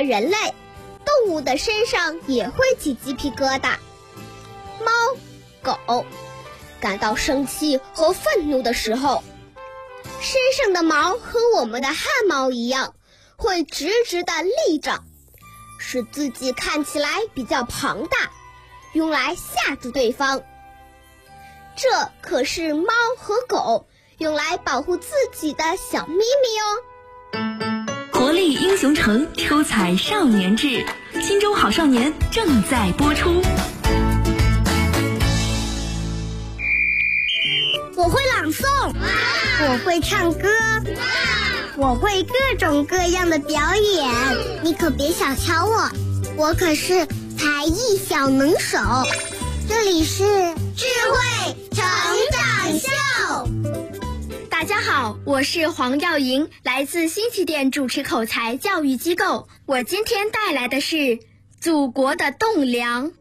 了人类，动物的身上也会起鸡皮疙瘩。猫、狗感到生气和愤怒的时候，身上的毛和我们的汗毛一样，会直直地立着，使自己看起来比较庞大，用来吓住对方。这可是猫和狗用来保护自己的小秘密哦。 活力英雄城出彩少年志，新州好少年正在播出。 我会朗诵，我会唱歌，我会各种各样的表演。你可别小瞧我，我可是才艺小能手。这里是智慧成长秀。 大家好，我是黄耀莹，来自新起点主持口才教育机构。我今天带来的是祖国的栋梁。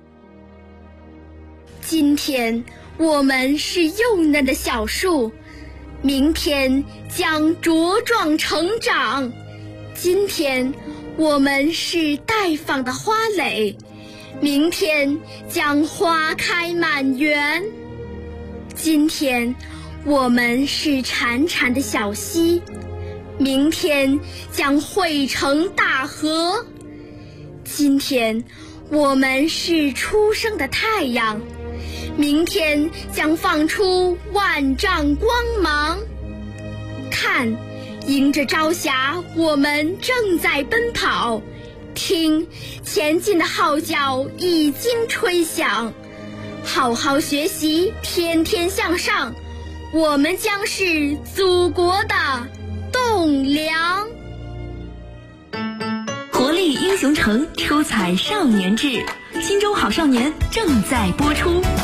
今天我们是幼嫩的小树，明天将茁壮成长。今天我们是待放的花蕾，明天将花开满园。今天我们是潺潺的小溪，明天将汇成大河。今天我们是初升的太阳，明天将放出万丈光芒。看，迎着朝霞，我们正在奔跑。听，前进的号角已经吹响。好好学习，天天向上，我们将是祖国的栋梁。 活力英雄城出彩少年志，新州好少年正在播出。